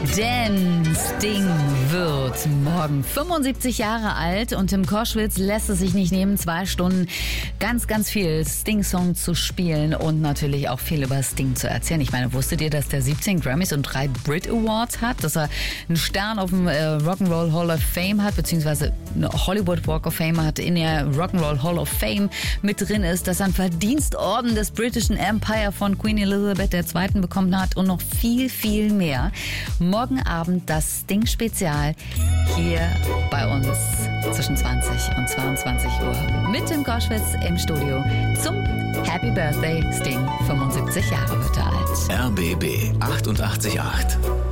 Denn Sting wird morgen 75 Jahre alt und Tim Koschwitz lässt es sich nicht nehmen, 2 Stunden ganz viel Sting-Song zu spielen und natürlich auch viel über Sting zu erzählen. Ich meine, wusstet ihr, dass der 17 Grammys und 3 Brit Awards hat, dass er einen Stern auf dem Rock'n'Roll Hall of Fame hat, beziehungsweise eine Hollywood Walk of Fame hat, in der Rock'n'Roll Hall of Fame mit drin ist, dass er einen Verdienstorden des Britischen Empire von Queen Elizabeth II. Bekommen hat und noch viel mehr. Morgen Abend das Sting-Spezial hier bei uns zwischen 20 und 22 Uhr mit Tim Koschwitz im Studio zum Happy Birthday Sting. 75 Jahre wird er alt. RBB 88.8